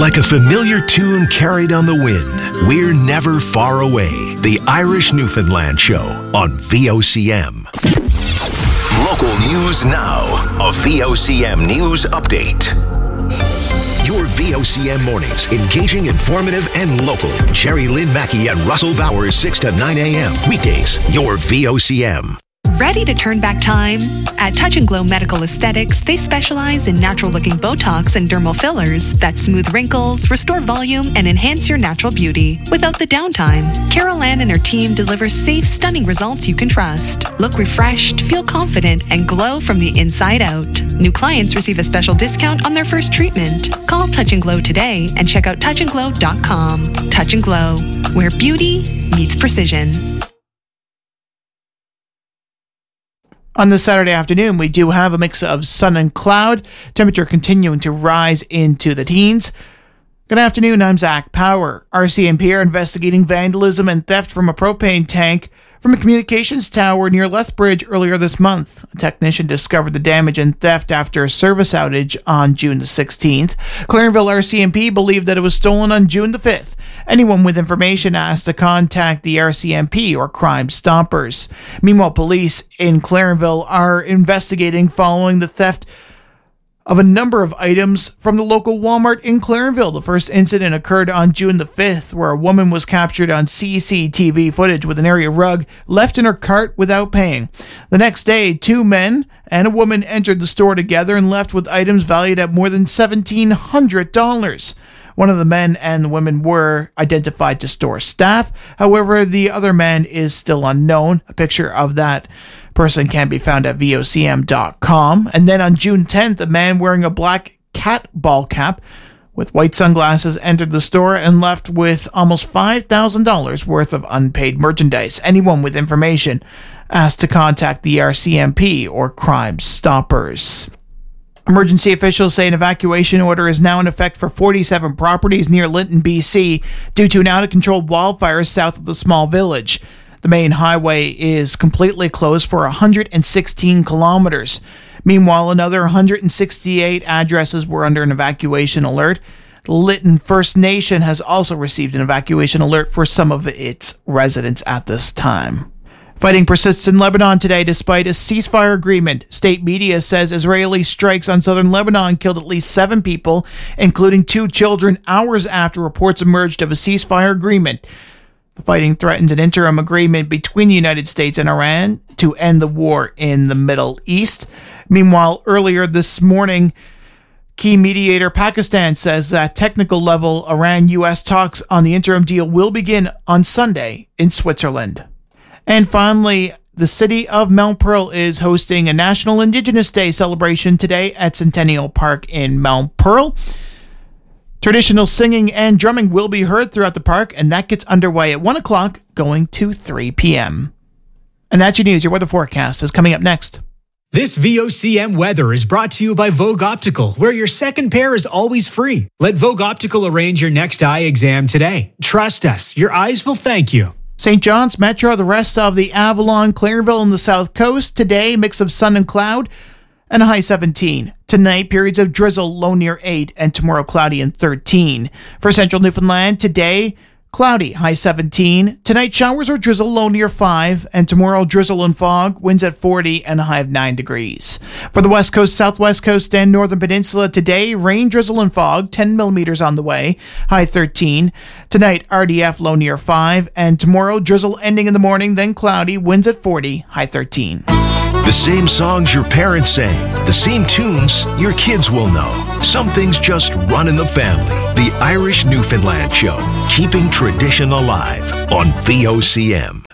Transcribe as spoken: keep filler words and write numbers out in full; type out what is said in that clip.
Like a familiar tune carried on the wind, we're never far away. The Irish Newfoundland Show on V O C M. Local news now. A V O C M News Update. Your V O C M mornings, engaging, informative, and local. Jerry Lynn Mackey and Russell Bowers, six to nine a.m. Weekdays, your V O C M. Ready to turn back time? At Touch and Glow Medical Aesthetics, they specialize in natural-looking Botox and dermal fillers that smooth wrinkles, restore volume, and enhance your natural beauty without the downtime. Carol Ann and her team deliver safe, stunning results you can trust. Look refreshed, feel confident, and glow from the inside out. New clients receive a special discount on their first treatment. Call Touch and Glow today and check out touch and glow dot com. Touch and Glow, where beauty meets precision. On this Saturday afternoon, we do have a mix of sun and cloud, temperature continuing to rise into the teens. Good afternoon, I'm Zach Power. R C M P are investigating vandalism and theft from a propane tank from a communications tower near Lethbridge earlier this month. A technician discovered the damage and theft after a service outage on June the sixteenth. Clarenville R C M P believed that it was stolen on June the fifth. Anyone with information asked to contact the R C M P or Crime Stoppers. Meanwhile, police in Clarenville are investigating following the theft of a number of items from the local Walmart in Clarenville. The first incident occurred on June the fifth, where a woman was captured on C C T V footage with an area rug left in her cart without paying. The next day, two men and a woman entered the store together and left with items valued at more than seventeen hundred dollars. One of the men and the women were identified to store staff. However, the other man is still unknown. A picture of that person can be found at V O C M dot com. And then on June tenth, a man wearing a black cat ball cap with white sunglasses entered the store and left with almost five thousand dollars worth of unpaid merchandise. Anyone with information asked to contact the R C M P or Crime Stoppers. Emergency officials say an evacuation order is now in effect for forty-seven properties near Linton, B C, due to an out-of-control wildfire south of the small village. The main highway is completely closed for one hundred sixteen kilometers. Meanwhile, another one hundred sixty-eight addresses were under an evacuation alert. The Lytton First Nation has also received an evacuation alert for some of its residents at this time. Fighting persists in Lebanon today despite a ceasefire agreement. State media says Israeli strikes on southern Lebanon killed at least seven people, including two children, hours after reports emerged of a ceasefire agreement. The fighting threatens an interim agreement between the United States and Iran to end the war in the Middle East. Meanwhile, earlier this morning, key mediator Pakistan says that technical level Iran-U S talks on the interim deal will begin on Sunday in Switzerland. And finally, the city of Mount Pearl is hosting a National Indigenous Day celebration today at Centennial Park in Mount Pearl. Traditional singing and drumming will be heard throughout the park, and that gets underway at one o'clock, going to three p.m. And that's your news. Your weather forecast is coming up next. This V O C M weather is brought to you by Vogue Optical, where your second pair is always free. Let Vogue Optical arrange your next eye exam today. Trust us, your eyes will thank you. Saint John's Metro, the rest of the Avalon, Clarenville, and the South Coast. Today, mix of sun and cloud and a high seventeen. Tonight, periods of drizzle, low near eight, and tomorrow cloudy and thirteen. For Central Newfoundland, today, cloudy, high seventeen. Tonight, showers or drizzle, low near five, and tomorrow, drizzle and fog, winds at forty, and a high of nine degrees. For the West Coast, Southwest Coast, and Northern Peninsula, today, rain, drizzle, and fog, ten millimeters on the way, high thirteen. Tonight, R D F, low near five, and tomorrow, drizzle ending in the morning, then cloudy, winds at forty, high thirteen. The same songs your parents sang, the same tunes your kids will know. Some things just run in the family. The Irish Newfoundland Show, keeping tradition alive on V O C M.